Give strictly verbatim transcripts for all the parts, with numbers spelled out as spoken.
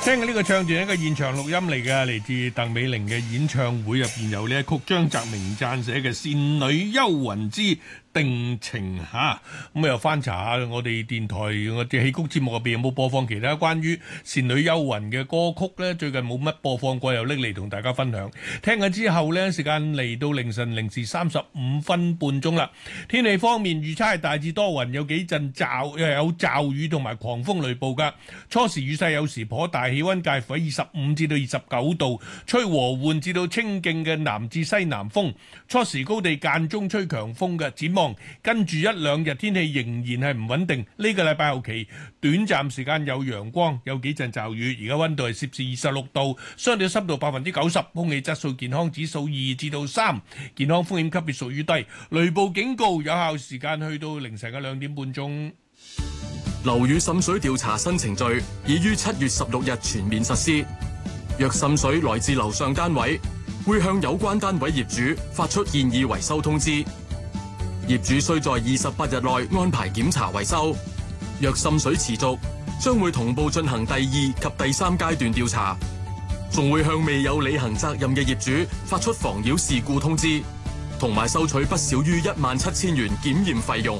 聽嘅呢個唱段係一個現場錄音嚟嘅，嚟自鄧美玲嘅演唱會入邊有呢一曲張澤明撰寫嘅《倩女幽魂之定情》嚇，咁啊又翻查下我哋電台我哋戲曲節目入邊有冇播放其他關於倩女幽魂嘅歌曲呢？最近冇乜播放過，又拎嚟同大家分享。聽緊之後呢，時間嚟到凌晨零時三十五分半鐘啦。天氣方面預測係大致多雲，有幾陣驟又有驟雨同埋狂風雷暴㗎。初時雨勢有時頗大，氣温介乎喺二十五至到二十九度，吹和緩至到清勁嘅南至西南風。初時高地間中吹強風嘅，展望跟住一兩日天氣仍然係唔穩定。呢個禮拜後期短暫時間有陽光，有幾陣驟雨。而家温度係攝氏二十六度，相對濕度百分之九十，空氣質素健康指數二至到三，健康風險級別屬於低。雷暴警告有效時間去到凌晨嘅兩點半鐘。 樓宇滲水調查新程序已於七月十六日全面實施。若滲水來自樓上單位，會向有關單位業主發出建議維修通知。業主須在二十八日內安排檢查維修。若滲水持續，將會同步進行第二及第三階段調查，仲會向未有履行責任嘅業主發出妨擾事故通知，同埋收取不少於一萬七千元檢驗費用。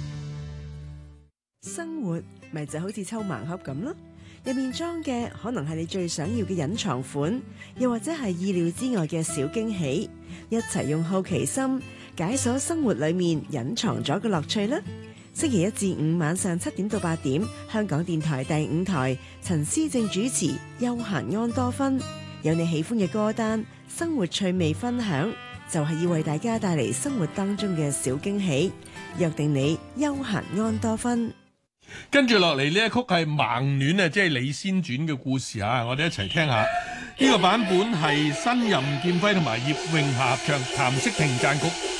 生活咪就好似抽盲盒咁咯，入面裝嘅可能係你最想要嘅隱藏款，又或者係意料之外嘅小驚喜。一齊用好奇心解鎖生活裏面隱藏咗嘅樂趣啦！星期一至五晚上七點到八點，香港電台第五台陳思正主持《悠閒安多芬》，有你喜歡嘅歌單、生活趣味分享，就係要為大家帶嚟生活當中嘅小驚喜。約定你悠閒安多芬。 跟住落嚟呢一曲係盲戀啊，即係李仙傳嘅故事啊！我哋一齊聽下。呢個版本係新任劍輝同埋葉詠霞合唱，譚式廷撰曲。